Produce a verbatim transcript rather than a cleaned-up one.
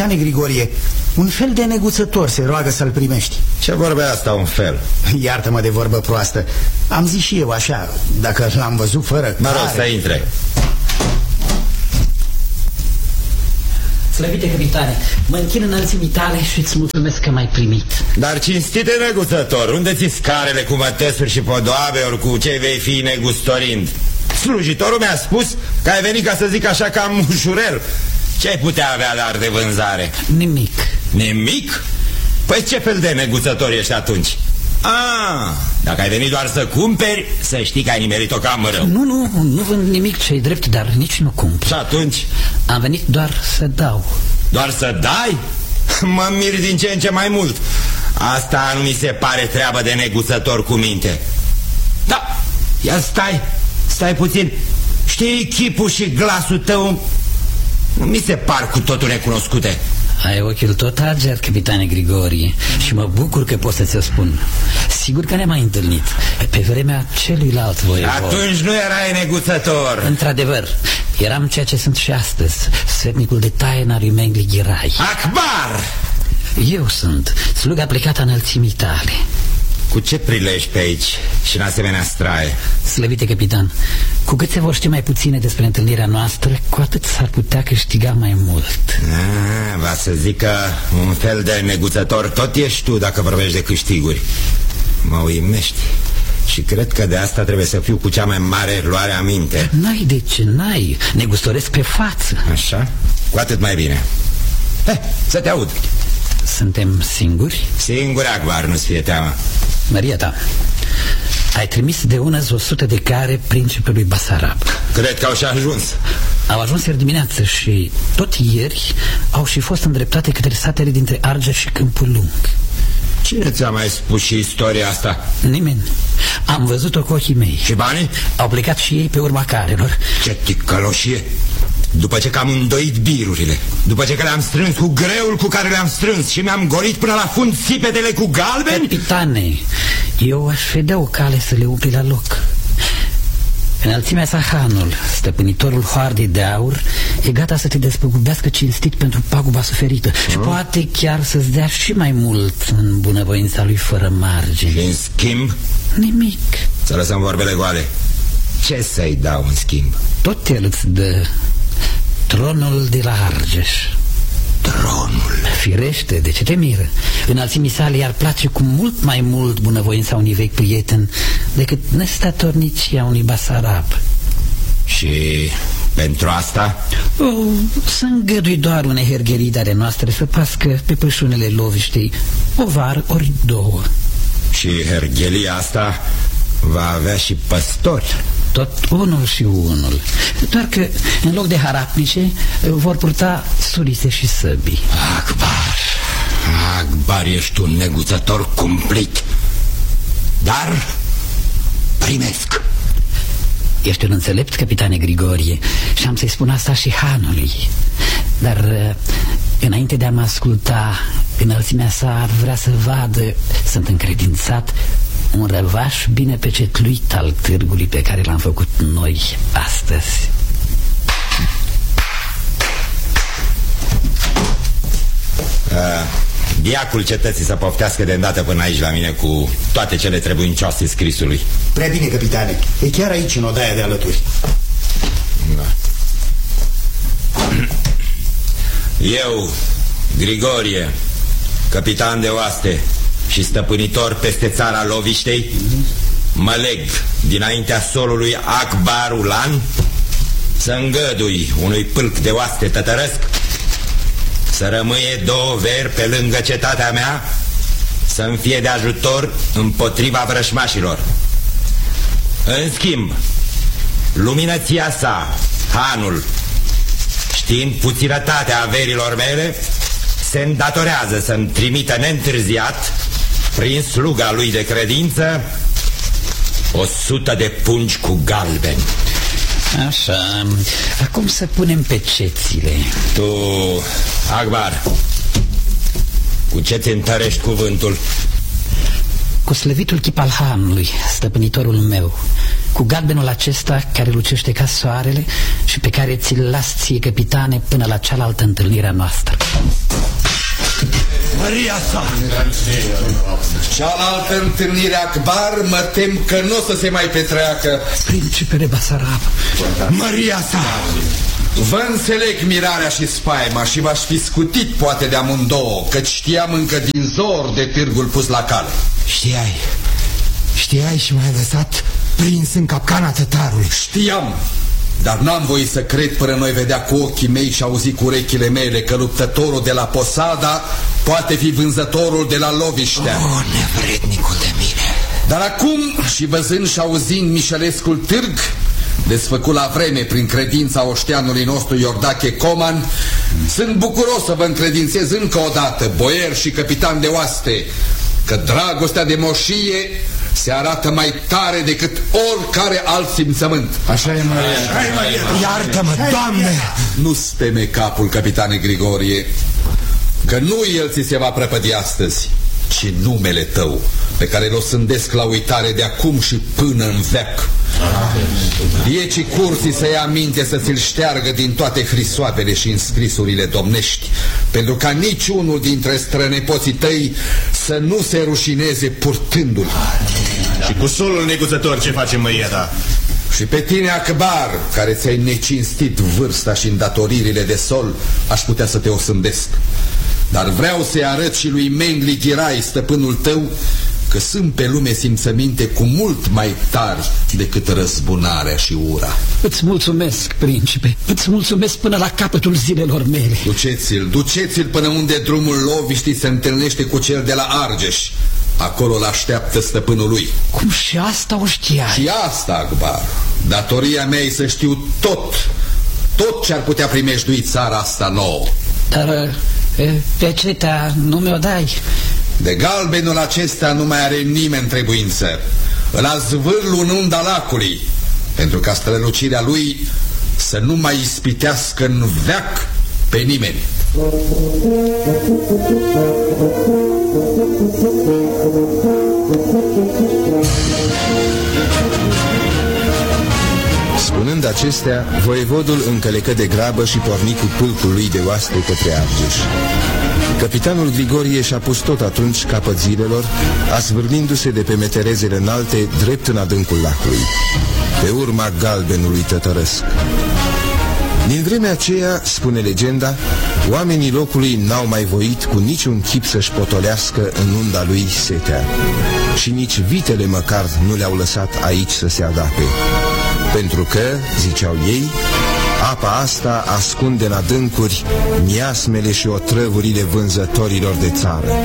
Capitane Grigorie, un fel de neguțător se roagă să-l primești. Ce vorbe asta, un fel? Iartă-mă de vorbă proastă. Am zis și eu așa, dacă l-am văzut fără... Mă rog, să intre. Slăvite capitane, mă închin înălțimii tale și îți mulțumesc că m-ai primit. Dar cinstite neguțător, unde ți scarele cu mătăsuri și podoabe, ori cu ce vei fi negustorind? Slujitorul mi-a spus că ai venit, ca să zic așa, ca mușurel. Ce ai putea avea dar de vânzare? Nimic. Nimic? Păi ce fel de neguțător ești atunci? Ah, dacă ai venit doar să cumperi, să știi că ai nimerit-o cam rău. Nu, nu, nu vând nimic ce-i drept, dar nici nu cumpăr. Și atunci? Am venit doar să dau. Doar să dai? Mă mir din ce în ce mai mult. Asta nu mi se pare treabă de neguțător cu minte. Da, ia stai, stai puțin. Știi, chipul și glasul tău nu mi se par cu totul necunoscute. Ai ochiul tot ager, capitane Grigorie, și mă bucur că pot să-ți o spun. Sigur că ne-am mai întâlnit pe vremea celuilalt voievod. Atunci nu erai neguțător. Într-adevăr, eram ceea ce sunt și astăzi, sfetnicul de taină al lui Mengli Ghirai. Akbar! Eu sunt sluga plecată a înălțimii tale. Cu ce prilej pe aici și în asemenea straie? Slăvite capitan, cu cât se vor ști mai puține despre întâlnirea noastră, cu atât s-ar putea câștiga mai mult. A, va să zic că un fel de neguțător tot ești tu dacă vorbești de câștiguri. Mă uimești. Și cred că de asta trebuie să fiu cu cea mai mare luare aminte. N-ai de ce, n-ai. Negustoresc pe față. Așa? Cu atât mai bine. He, să te aud. Suntem singuri? Singuri, Akbar, nu-ți fie teamă. Maria ta, ai trimis de unăzi o sută de care principelui Basarab. Cred că au și ajuns. Au ajuns ieri dimineață și tot ieri au și fost îndreptate către satele dintre Argeș și Câmpul Lung. Cine ți-a mai spus și istoria asta? Nimeni. Am văzut-o cu ochii mei. Și banii? Au plecat și ei pe urma carelor. Ce ticăloșie! După ce că am îndoit birurile, după ce că le-am strâns cu greul cu care le-am strâns și mi-am golit până la fund țipetele cu galbeni? Capitane, eu aș vedea o cale să le umpli la loc. Înălțimea sa, Hanul, stăpânitorul hoardei de aur, e gata să te despăgubească cinstit pentru paguba suferită. uh. Și poate chiar să-ți dea și mai mult în bunăvoința lui fără margini. Și în schimb? Nimic. Să lăsăm vorbele goale. Ce să-i dau în schimb? Tot el îți dă tronul de la Argeș. Tronul? Firește, de ce te miră? Înălțimii sale i-ar place cu mult mai mult bunăvoința unui vechi prieten decât nestatornicia unui Basarab. Și pentru asta? O, să îngădui doar unei herghelii ale noastre să pască pe pășunele loviștei o vară ori două. Și herghelia asta va avea și păstori? Tot unul și unul. Doar că în loc de harapnice vor purta sulițe și săbii. Akbar, Akbar, ești un neguțător cumplit. Dar primesc. Ești un înțelept, capitane Grigorie, și am să-i spun asta și Hanului. Dar înainte de a mă asculta, înălțimea sa ar vrea să vadă, sunt încredințat, un răvaș bine pecetluit al târgului pe care l-am făcut noi astăzi. uh, Diacul cetății să poftească de îndată până aici la mine cu toate cele trebuincioase scrisului. Prea bine, capitane. E chiar aici, în odaia de alături. Da. Eu, Grigorie, capitan de oaste și stăpânitor peste țara Loviștei, mă leg dinaintea solului Akbar Ulan să îngădui unui pâlc de oaste tătărăsc să rămâie două veri pe lângă cetatea mea, să-mi fie de ajutor împotriva vrășmașilor. În schimb, luminăția sa, Hanul, știind puținătatea averilor mele, se îndatorează să-mi trimită neîntârziat, prin sluga lui de credință, o sută de pungi cu galbeni. Așa, acum să punem pe cețile. Tu, Akbar, cu ce ți întărești cuvântul? Cu slăvitul chip al Hanului, stăpânitorul meu, cu galbenul acesta care lucește ca soarele și pe care ți-l las ție, capitane, până la cealaltă întâlnire a noastră. Maria sa! Cealaltă întâlnire, Akbar, mă tem că nu o să se mai petreacă. Principele Basarab! Maria sa! Vă înțeleg mirarea și spaima și v-aș fi scutit poate de amândouă, căci știam încă din zor de târgul pus la cale. Știai, știai și m-ai lăsat prins în capcana tătarului. Știam, dar n-am voie să cred până noi vedea cu ochii mei și auzi cu urechile mele că luptătorul de la Posada poate fi vânzătorul de la Loviștea. Oh, nevrednicul de mine! Dar acum, și văzând și auzind Mișelescul târg, desfăcut la vreme prin credința oșteanului nostru Iordache Coman, sunt bucuros să vă încredințez încă o dată, boier și capitan de oaste, că dragostea de moșie se arată mai tare decât oricare alt simțământ. Așa e, Maria. Iartă-mă, Doamne! Nu-ți teme capul, capitane Grigorie, că nu el ți se va prăpădi astăzi, ci numele tău, pe care l-o sândesc la uitare de acum și până în veac. Diecii curții să ia minte să ți-l șteargă din toate hrisoapele și înscrisurile domnești, pentru ca niciunul dintre strănepoții tăi să nu se rușineze purtându-l. Și cu solul neguțător ce face măria ta? Și pe tine, Akbar, care ți-ai necinstit vârsta și îndatoririle de sol, aș putea să te osândesc. Dar vreau să-i arăt și lui Mengli Ghirai, stăpânul tău, că sunt pe lume simțăminte cu mult mai tari decât răzbunarea și ura. Îți mulțumesc, principe, îți mulțumesc până la capătul zilelor mele. Duceți-l, duceți-l până unde drumul Loviștii se întâlnește cu cel de la Argeș. Acolo l-așteaptă stăpânul lui. Cum și asta o știai? Și asta, Akbar. Datoria mea e să știu tot, tot ce ar putea primejdui țara asta nouă. Dar pe cetea nu mi-o dai. De galbenul acesta nu mai are nimeni trebuință. Îl azvârlu în unda lacului, pentru ca strălucirea lui să nu mai ispitească în veac pe nimeni. Spunând acestea, voievodul încălecă de grabă și porni cu pâlcul lui de oaste către Argeș. Capitanul Grigorie și-a pus tot atunci capăt zilelor, asvârlindu-se de pe meterezele înalte drept în adâncul lacului, pe urma galbenului tătărăsc. Din vremea aceea, spune legenda, oamenii locului n-au mai voit cu niciun chip să-și potolească în unda lui setea. Și nici vitele măcar nu le-au lăsat aici să se adape. Pentru că, ziceau ei, apa asta ascunde în adâncuri miasmele și otrăvurile vânzătorilor de țară.